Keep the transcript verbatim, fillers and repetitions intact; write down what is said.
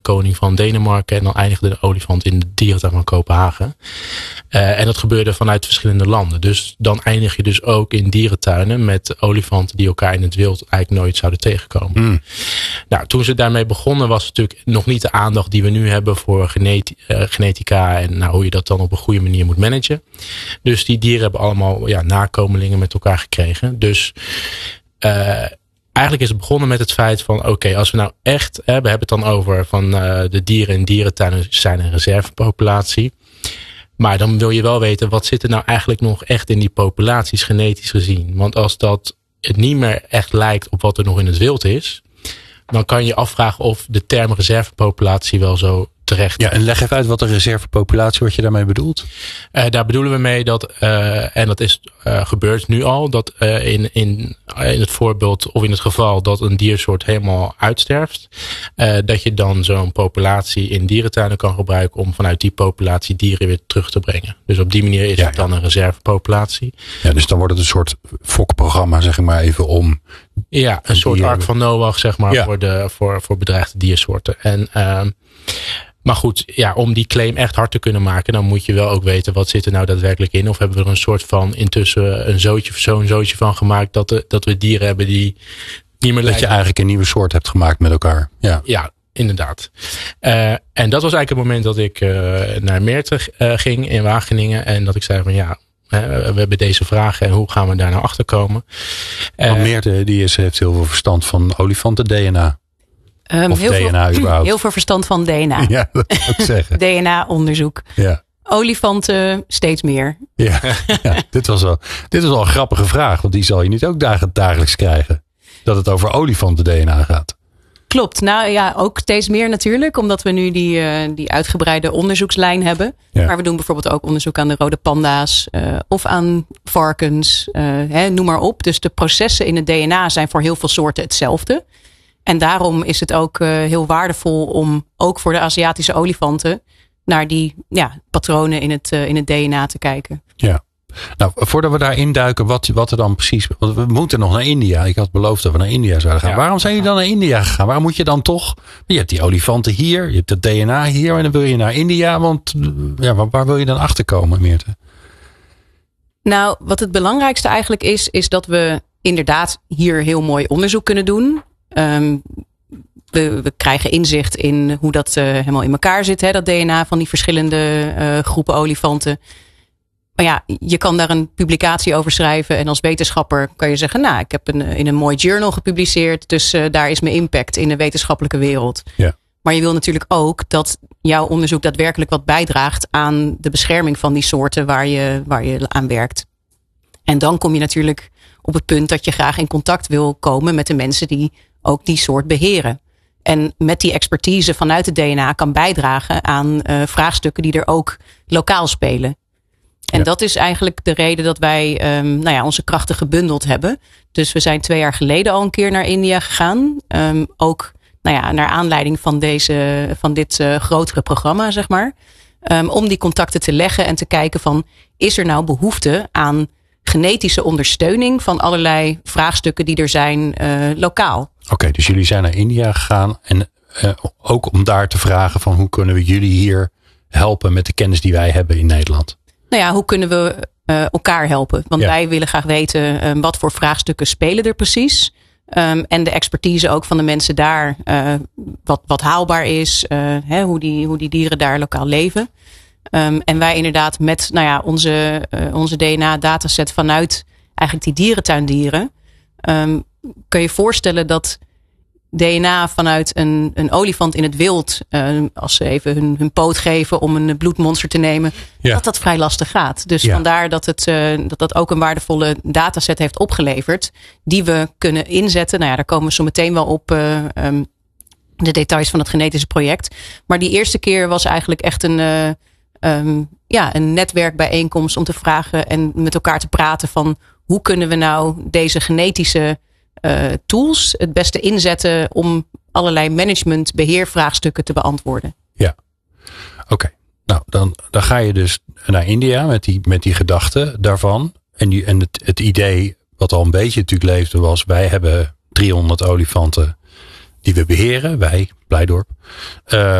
koning van Denemarken. En dan eindigde de olifant in de dierentuin van Kopenhagen. Uh, en dat gebeurde vanuit verschillende landen. Dus dan eindig je dus ook in dierentuinen met olifanten die elkaar in het wild eigenlijk nooit zouden tegenkomen. Mm. Nou, toen ze daarmee begonnen was het natuurlijk nog niet de aandacht die we nu hebben voor geneti- uh, genetica en nou, hoe je dat dan op een goede manier moet managen. Dus die dieren hebben allemaal ja, nakomelingen met elkaar gekregen. Dus uh, eigenlijk is het begonnen met het feit van oké, okay, als we nou echt, hè, we hebben het dan over van uh, de dieren in dierentuinen zijn een reservepopulatie. Maar dan wil je wel weten, wat zit er nou eigenlijk nog echt in die populaties genetisch gezien? Want als dat het niet meer echt lijkt op wat er nog in het wild is, dan kan je afvragen of de term reservepopulatie wel zo terecht. Ja, en leg even uit wat een reservepopulatie, wat je daarmee bedoelt. Uh, daar bedoelen we mee dat, uh, en dat is uh, gebeurd nu al, dat uh, in, in, in het voorbeeld of in het geval dat een diersoort helemaal uitsterft, uh, dat je dan zo'n populatie in dierentuinen kan gebruiken om vanuit die populatie dieren weer terug te brengen. Dus op die manier is ja, het dan ja. een reservepopulatie. Ja, dus dan wordt het een soort fokprogramma, zeg maar even om. Ja, een soort dieren. Ark van Noach, zeg maar, ja. voor, de, voor, voor bedreigde diersoorten. En uh, Maar goed, ja, om die claim echt hard te kunnen maken, dan moet je wel ook weten wat zit er nou daadwerkelijk in. Of hebben we er een soort van intussen een zootje, zo'n zootje van gemaakt dat, de, dat we dieren hebben die niet meer dat lijken. Je eigenlijk een nieuwe soort hebt gemaakt met elkaar. Ja, ja inderdaad. Uh, en dat was eigenlijk het moment dat ik uh, naar Meerten uh, ging in Wageningen. En dat ik zei van ja, we hebben deze vragen en hoe gaan we daar nou achter komen. Uh, Want Meerten die is, heeft heel veel verstand van olifanten D N A. Um, of heel D N A veel, überhaupt. Heel veel verstand van D N A. Ja, dat moet ik zeggen. D N A-onderzoek. Ja. Olifanten steeds meer. Ja, ja dit, was wel, dit was wel een grappige vraag. Want die zal je niet ook dagelijks krijgen. Dat het over olifanten D N A gaat. Klopt. Nou ja, ook steeds meer natuurlijk. Omdat we nu die, uh, die uitgebreide onderzoekslijn hebben. Ja. Maar we doen bijvoorbeeld ook onderzoek aan de rode panda's. Uh, of aan varkens. Uh, hè, noem maar op. Dus de processen in het D N A zijn voor heel veel soorten hetzelfde. En daarom is het ook uh, heel waardevol om ook voor de Aziatische olifanten naar die ja, patronen in het, uh, in het D N A te kijken. Ja. Nou, voordat we daar induiken, wat, wat er dan precies. Want we moeten nog naar India. Ik had beloofd dat we naar India zouden gaan. Ja. Waarom zijn jullie dan naar India gegaan? Waarom moet je dan toch? Je hebt die olifanten hier, je hebt het D N A hier en dan wil je naar India. Want ja, waar, waar wil je dan achter komen, Meerten? Nou, wat het belangrijkste eigenlijk is, is dat we inderdaad hier heel mooi onderzoek kunnen doen. Um, we, we krijgen inzicht in hoe dat uh, helemaal in elkaar zit, hè, dat D N A van die verschillende uh, groepen olifanten. Maar ja, je kan daar een publicatie over schrijven en als wetenschapper kan je zeggen, nou, ik heb een, in een mooi journal gepubliceerd, dus uh, daar is mijn impact in de wetenschappelijke wereld. Ja. Maar je wil natuurlijk ook dat jouw onderzoek daadwerkelijk wat bijdraagt aan de bescherming van die soorten waar je, waar je aan werkt. En dan kom je natuurlijk op het punt dat je graag in contact wil komen met de mensen die ook die soort beheren. En met die expertise vanuit het D N A kan bijdragen aan uh, vraagstukken die er ook lokaal spelen. En ja. dat is eigenlijk de reden dat wij um, nou ja, onze krachten gebundeld hebben. Dus we zijn twee jaar geleden al een keer naar India gegaan. Um, ook nou ja, naar aanleiding van, deze, van dit uh, grotere programma, zeg maar. Um, om die contacten te leggen en te kijken van, is er nou behoefte aan genetische ondersteuning van allerlei vraagstukken die er zijn uh, lokaal. Oké, okay, dus jullie zijn naar India gegaan en uh, ook om daar te vragen van hoe kunnen we jullie hier helpen met de kennis die wij hebben in Nederland? Nou ja, hoe kunnen we uh, elkaar helpen? Want ja. wij willen graag weten um, wat voor vraagstukken spelen er precies. Um, en de expertise ook van de mensen daar, uh, wat, wat haalbaar is, uh, hè, hoe, die, hoe die dieren daar lokaal leven. Um, en wij inderdaad met nou ja, onze, uh, onze D N A-dataset vanuit eigenlijk die dierentuindieren. Um, kun je voorstellen dat D N A vanuit een, een olifant in het wild, uh, als ze even hun, hun poot geven om een bloedmonster te nemen, ja. dat dat vrij lastig gaat. Dus ja. vandaar dat, het, uh, dat dat ook een waardevolle dataset heeft opgeleverd, die we kunnen inzetten. Nou ja, daar komen we zo meteen wel op. Uh, um, de details van het genetische project. Maar die eerste keer was eigenlijk echt een, uh, um, ja, een netwerkbijeenkomst om te vragen en met elkaar te praten van hoe kunnen we nou deze genetische uh, tools het beste inzetten om allerlei management beheervraagstukken te beantwoorden. Ja, oké. Okay. Nou, dan, dan ga je dus naar India met die, met die gedachte daarvan. En, die, en het, het idee wat al een beetje natuurlijk leefde was, wij hebben driehonderd olifanten die we beheren. Wij, Blijdorp. Uh,